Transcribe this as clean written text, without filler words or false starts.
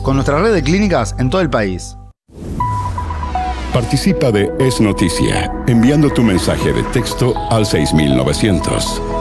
con nuestra red de clínicas en todo el país. Participa de Es Noticia enviando tu mensaje de texto al 6900.